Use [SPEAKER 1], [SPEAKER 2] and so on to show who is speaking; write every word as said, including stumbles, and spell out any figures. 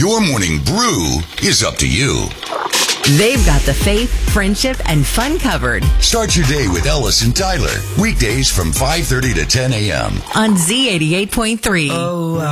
[SPEAKER 1] Your morning brew is up to you.
[SPEAKER 2] They've got the faith, friendship, and fun covered.
[SPEAKER 1] Start your day with Ellis and Tyler. Weekdays from five thirty to ten a.m.
[SPEAKER 2] on Z eighty-eight point three.
[SPEAKER 3] Oh,